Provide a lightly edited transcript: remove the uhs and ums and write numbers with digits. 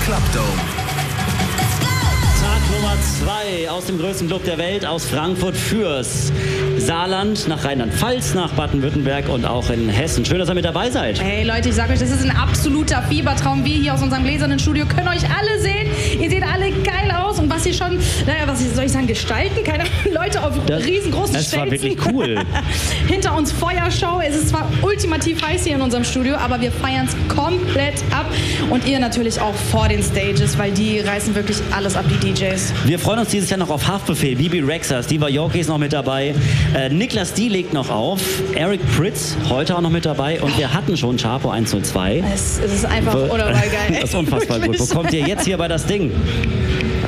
Clubdome. Tag Nummer 2 aus dem größten Club der Welt, aus Frankfurt fürs Saarland, nach Rheinland-Pfalz, nach Baden-Württemberg und auch in Hessen. Schön, dass ihr mit dabei seid. Hey Leute, ich sag euch, das ist ein absoluter Fiebertraum. Wir hier aus unserem gläsernen Studio können euch alle sehen. Ihr seht alle geil aus und was ihr schon, was soll ich sagen, gestalten? Keine Ahnung, Leute auf riesengroßen Das war Stelzen. wirklich cool. Hinter uns Feuershow. Es ist zwar ultimativ heiß hier in unserem Studio, aber wir feiern es komplett ab. Und ihr natürlich auch vor den Stages, weil die reißen wirklich alles ab, die DJs. Wir freuen uns dieses Jahr noch auf Haftbefehl, Bibi Rexha, Steve Aoki ist noch mit dabei, Niklas D legt noch auf, Eric Prydz heute auch noch mit dabei und wir hatten schon Chapo 102. Es ist einfach unnormal geil. Das ist unfassbar gut. Wo kommt ihr jetzt hier bei das Ding?